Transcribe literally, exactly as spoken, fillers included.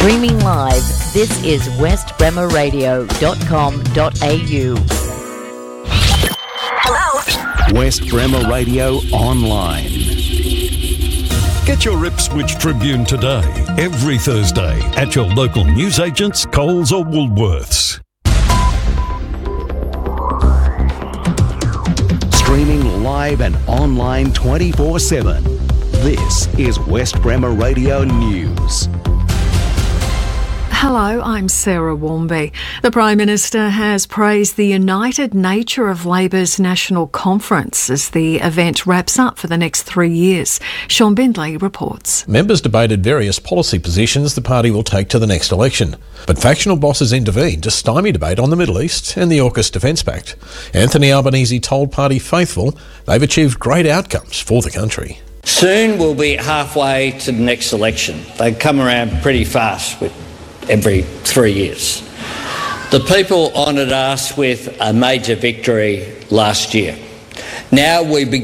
Streaming live, this is west bremer radio dot com dot a u. Hello? West Bremer Radio Online. Get your Ipswich Tribune today, every Thursday, at your local newsagents, Coles or Woolworths. Streaming live and online twenty-four seven. This is West Bremer Radio News. Hello, I'm Sarah Warmby. The Prime Minister has praised the united nature of Labor's National Conference as the event wraps up for the next three years. Sean Bindley reports. Members debated various policy positions the party will take to the next election. But factional bosses intervened to stymie debate on the Middle East and the AUKUS Defence Pact. Anthony Albanese told party faithful they've achieved great outcomes for the country. Soon we'll be halfway to the next election. They come around pretty fast with every three years. The people honoured us with a major victory last year. Now we begin